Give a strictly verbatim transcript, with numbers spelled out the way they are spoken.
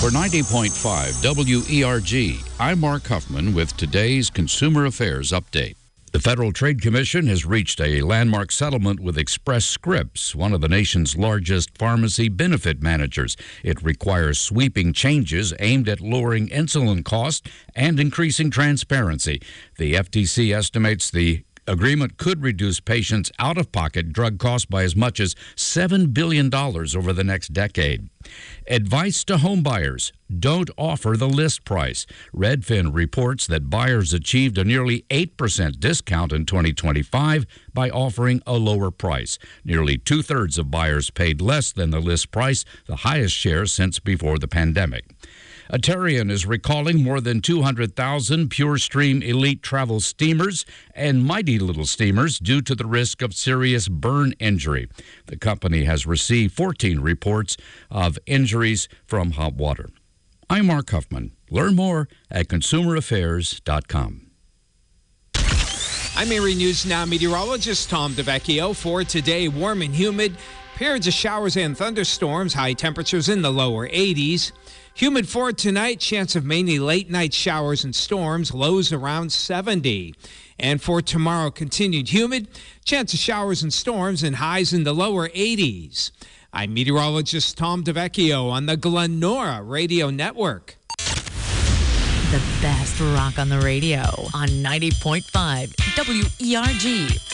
For ninety point five W E R G, I'm Mark Huffman with today's Consumer Affairs Update. The Federal Trade Commission has reached a landmark settlement with Express Scripts, one of the nation's largest pharmacy benefit managers. It requires sweeping changes aimed at lowering insulin costs and increasing transparency. The F T C estimates the agreement could reduce patients' out-of-pocket drug costs by as much as seven billion dollars over the next decade. Advice to home buyers: don't offer the list price. Redfin reports that buyers achieved a nearly eight percent discount in twenty twenty-five by offering a lower price. Nearly two-thirds of buyers paid less than the list price, the highest share since before the pandemic. Atarian is recalling more than two hundred thousand PureStream Elite travel steamers and Mighty Little steamers due to the risk of serious burn injury. The company has received fourteen reports of injuries from hot water. I'm Mark Huffman. Learn more at consumer affairs dot com. I'm Erie News Now meteorologist Tom DeVecchio. For today, warm and humid, periods of showers and thunderstorms, high temperatures in the lower eighties. Humid for tonight, chance of mainly late night showers and storms, lows around seventy. And for tomorrow, continued humid, chance of showers and storms and highs in the lower eighties. I'm meteorologist Tom DeVecchio on the Glenora Radio Network. The best rock on the radio on ninety point five W E R G.